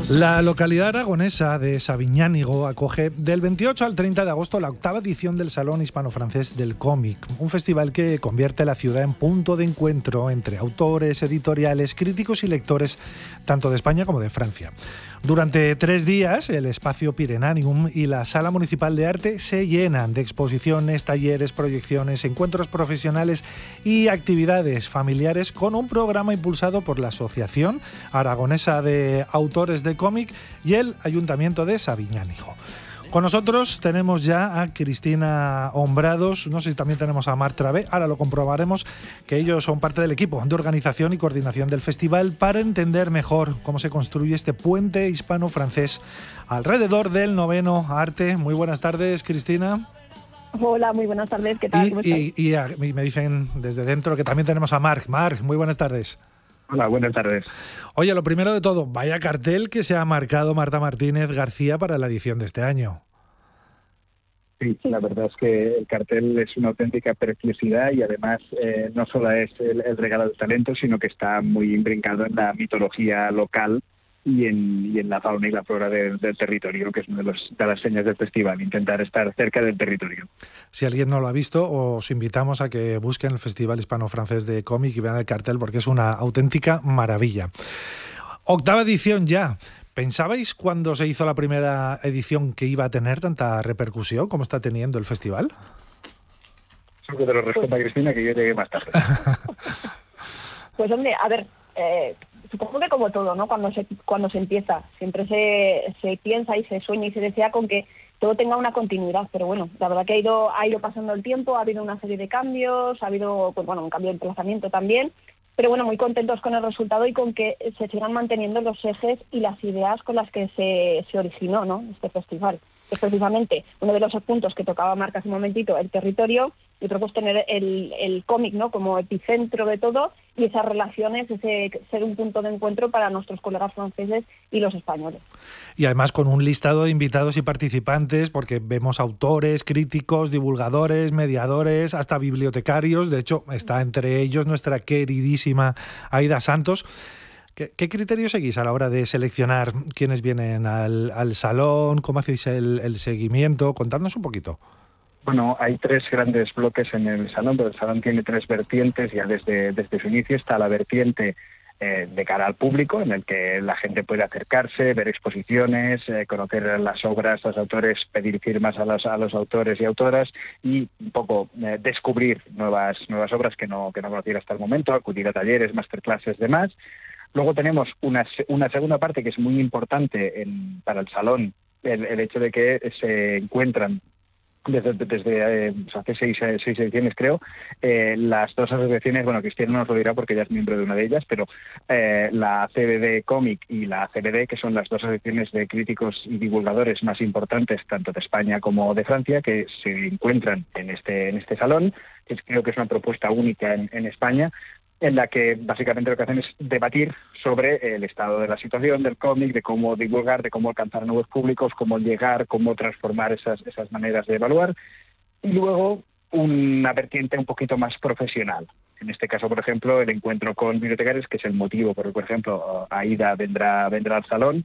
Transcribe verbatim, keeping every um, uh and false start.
La localidad aragonesa de Sabiñánigo acoge del veintiocho al treinta de agosto la octava edición del Salón Hispano-Francés del Cómic, un festival que convierte la ciudad en punto de encuentro entre autores, editoriales, críticos y lectores, tanto de España como de Francia. Durante tres días, el espacio Pirenanium y la Sala Municipal de Arte se llenan de exposiciones, talleres, proyecciones, encuentros profesionales y actividades familiares con un programa impulsado por la Asociación Aragonesa de Autores de Cómic y el Ayuntamiento de Sabiñánigo. Con nosotros tenemos ya a Cristina Hombrados, no sé si también tenemos a Marc Travé, ahora lo comprobaremos, que ellos son parte del equipo de organización y coordinación del festival para entender mejor cómo se construye este puente hispano-francés alrededor del noveno arte. Muy buenas tardes, Cristina. Hola, muy buenas tardes, ¿qué tal? Y, ¿Cómo y, y, a, y me dicen desde dentro que también tenemos a Marc. Marc, muy buenas tardes. Hola, buenas tardes. Oye, lo primero de todo, vaya cartel que se ha marcado Marta Martínez García para la edición de este año. Sí, la verdad es que el cartel es una auténtica preciosidad y además eh, no solo es el, el regalo del talento, sino que está muy imbrincado en la mitología local y en, y en la fauna y la flora de, del territorio, que es una de, los, de las señas del festival, intentar estar cerca del territorio. Si alguien no lo ha visto, os invitamos a que busquen el Festival Hispano-Francés de Cómic y vean el cartel porque es una auténtica maravilla. Octava edición ya. ¿Pensabais cuando se hizo la primera edición que iba a tener tanta repercusión como está teniendo el festival? Solo te lo responda Cristina, que yo llegué más tarde. Pues hombre, a ver, eh, supongo que como todo, ¿no? Cuando se cuando se empieza, siempre se, se piensa y se sueña y se desea con que todo tenga una continuidad, pero bueno, la verdad que ha ido ha ido pasando el tiempo, ha habido una serie de cambios, ha habido pues bueno un cambio de emplazamiento también. Pero bueno, muy contentos con el resultado y con que se sigan manteniendo los ejes y las ideas con las que se, se originó, ¿no?, este festival. Es precisamente uno de los puntos que tocaba Marc hace un momentito, el territorio, y otro pues tener el, el cómic, ¿no?, como epicentro de todo, y esas relaciones, ese ser un punto de encuentro para nuestros colegas franceses y los españoles. Y además con un listado de invitados y participantes, porque vemos autores, críticos, divulgadores, mediadores, hasta bibliotecarios. De hecho, está entre ellos nuestra queridísima Aida Santos. ¿Qué, qué criterios seguís a la hora de seleccionar quiénes vienen al, al salón? ¿Cómo hacéis el, el seguimiento? Contadnos un poquito. Bueno, hay tres grandes bloques en el salón, pero el salón tiene tres vertientes. Ya desde, desde su inicio está la vertiente eh, de cara al público, en el que la gente puede acercarse, ver exposiciones, eh, conocer las obras, los autores, pedir firmas a los, a los autores y autoras y un poco eh, descubrir nuevas, nuevas obras que no, que no conociera hasta el momento, acudir a talleres, masterclasses, demás. Luego tenemos una, una segunda parte que es muy importante en, para el salón, el, el hecho de que se encuentran desde, desde eh, hace seis, seis ediciones creo, eh, las dos asociaciones, bueno, Cristina nos lo dirá porque ella es miembro de una de ellas, pero eh, la C B D Cómic y la C B D, que son las dos asociaciones de críticos y divulgadores más importantes tanto de España como de Francia, que se encuentran en este, en este salón, que creo que es una propuesta única en, en España, en la que básicamente lo que hacen es debatir sobre el estado de la situación del cómic, de cómo divulgar, de cómo alcanzar nuevos públicos, cómo llegar, cómo transformar esas, esas maneras de evaluar. Y luego una vertiente un poquito más profesional. En este caso, por ejemplo, el encuentro con bibliotecarios, que es el motivo por el que, por ejemplo, Aida vendrá, vendrá al salón,